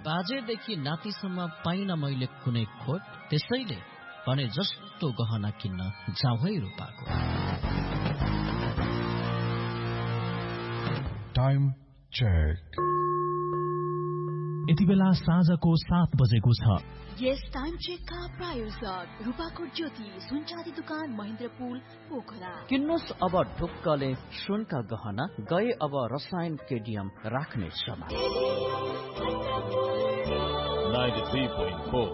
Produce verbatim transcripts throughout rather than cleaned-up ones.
बाजेदेखि नातिसम्म पाइन मैले कुनै खोट, त्यसैले भने जस्तो गहना किन्न जाउँ है रूपाको। Time check. यति बेला साँझको सात बजेको छ। यस टाइम चेकका प्रायोजक रूपाको ज्योति सुनचाँदी दुकान महेन्द्रपुल पोखरा। किन्नुस् अब ढुक्कले सुनका गहना, गए अब रसायन केडियम राख्ने समय। ninety-three point four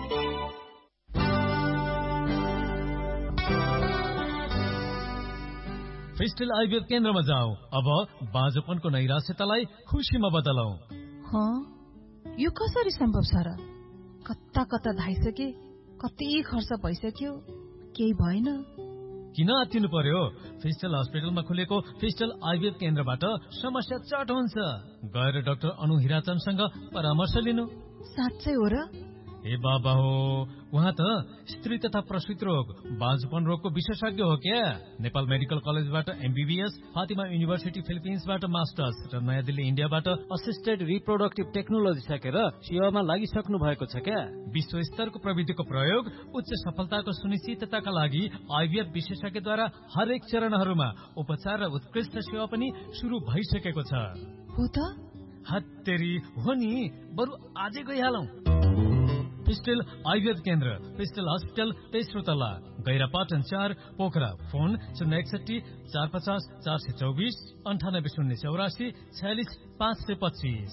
फिस्टल आइभीएफ केन्द्रमा जाऊ। अब बाँझोपनको नैराश्यतालाई खुसीमा बदलौ। यो कसरी सम्भव छ र? कता कता धाइसके, कति खर्च भइसक्यो, केही भएन। किन आत्तिनु पर्यो? फिस्टल हस्पिटलमा खुलेको फिस्टल आइभीएफ केन्द्रबाट समस्या चट हुन्छ। गएर डाक्टर अनु हिराचन्दसँग परामर्श लिनु। साँच्चै हो र? ए बाबा हो, उहाँ त स्त्री तथा प्रसूति रोग, बाँझोपन रोगको विशेषज्ञ हो क्या। नेपाल मेडिकल कलेजबाट एमबीबीएस, फातिमा युनिभर्सिटी फिलिपिन्सबाट मास्टर्स र नयाँ दिल्ली इन्डियाबाट असिस्टेड रिप्रोडक्टिभ टेक्नोलोजी सकेर सेवामा लागिसक्नु भएको छ क्या। विश्व स्तरको प्रविधिको प्रयोग उच्च सफलताको सुनिश्चितताका लागि आइभीएफ विशेषज्ञद्वारा हरेक चरणहरूमा उपचार र उत्कृष्ट सेवा पनि सुरु भइसकेको छ। हो त? हत्तेरी हो नि, बरु आजै गइहालौं। फिस्टल आइभीएफ केन्द्र, फिस्टल हस्पिटल, तेस्रो तला, गैरापाटन चार, पोखरा। फोन शून्य एकसठी चार पचास चार सय चौबिस अन्ठानब्बे शून्य चौरासी छयालिस पाँच सय पच्चीस।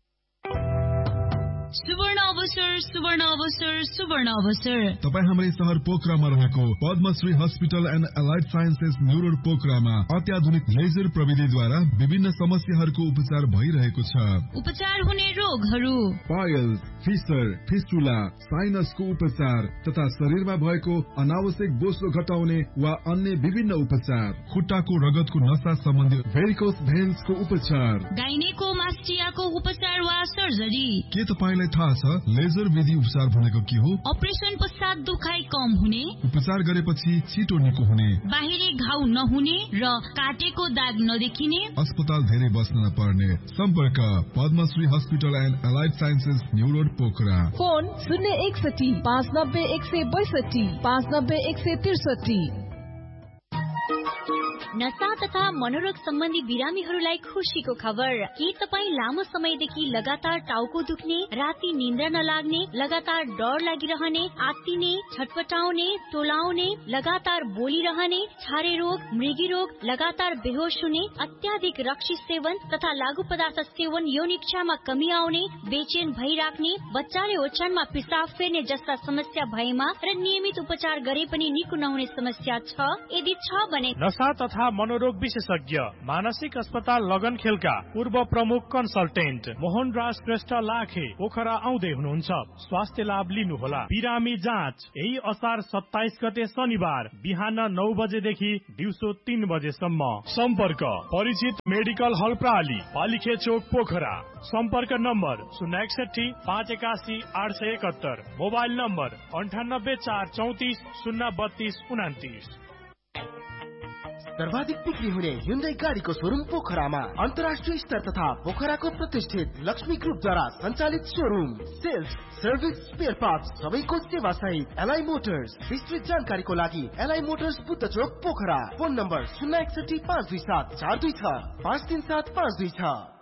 सुवर्ण अवसर, सुवर्ण अवसर, सुवर्ण अवसर। तपाईँ हाम्रै शहर पोखरामा रहेको Padmashri hospital and allied sciences new road पोखरामा अत्याधुनिक लेजर प्रविधिद्वारा विभिन्न समस्याहरूको उपचार भइरहेको छ। उपचार हुने रोगहरू पाइल्स, फिसर, फिस्टुला, साइनसको उपचार तथा शरीरमा भएको अनावश्यक बोसो घटाउने वा अन्य विभिन्न उपचार, खुट्टाको रगतको नसा सम्बन्धी भेरिकोस भेन्सको उपचार, गाइनेकोमास्टियाको उपचार वा सर्जरी। के तपाईलाई थाहा छ लेजर विधि उपचार भनेको के हो? अपरेसन पश्चात दुखाइ कम हुने, उपचार गरेपछि छिटो निको हुने, बाहिरी घाउ नहुने र काटेको दाग नदेखिने, अस्पताल धेरै बस्न नपर्ने। सम्पर्क Padmashri hospital and allied sciences new road Pokhara. Phone शून्य एकसठी पाँच नब्बे एक सय बैसठी पाँच नब्बे एक सय त्रिसठी। नशा तथा मनोरोग सम्बन्धी बिरामीहरूलाई खुशीको खबर। के तपाईँ लामो समयदेखि लगातार टाउको दुख्ने, राति निन्द्रा नलाग्ने, लगातार डर लागिरहने, आत्तिने, छटपटाउने, टोलाउने, लगातार बोलिरहने, छारे रोग, मृगी रोग, लगातार बेहोस हुने, अत्याधिक रक्सी सेवन तथा लागू पदार्थ सेवन, यौन इच्छामा कमी आउने, बेचेन भइराख्ने, बच्चाले ओछ्यानमा पिसाब फेर्ने जस्ता समस्या भएमा र नियमित उपचार गरे पनि निको नहुने समस्या छ? यदि छ भने नशा तथा मनोरोग विशेषज्ञ मानसिक अस्पताल लगनखेलका पूर्व प्रमुख कन्सल्टेन्ट मोहन राज श्रेष्ठ लाखे पोखरा आउँदै हुनुहुन्छ। स्वास्थ्य लाभ लिनुहोला। बिरामी जाँच यही असार सत्ताइस गते शनिबार बिहान नौ बजेदेखि दिउँसो तीन बजेसम्म। सम्पर्क परिचित मेडिकल हल प्राली, पालिखे चोक, पोखरा। सम्पर्क नम्बर शून्य एकसठी पाँच एकासी आठ सय एकहत्तर। मोबाइल नम्बर अन्ठानब्बे चार चौतिस शून्य बत्तीस उनातिस। सर्वाधिक बिक्री हुने ह्युन्डाई गाडीको शोरूम पोखरामा, अन्तर्राष्ट्रिय स्तर तथा पोखराको प्रतिष्ठित लक्ष्मी ग्रुपद्वारा सञ्चालित showroom. Sales, service, spare parts सबैको सेवा सहित एलआई मोटर्स। विस्तृत जानकारीको लागि एलआई मोटर्स बुद्ध चोक, पोखरा। फोन नम्बर शून्य एकसठी पाँच दुई सात चार दुई छ पाँच तीन सात पाँच दुई छ।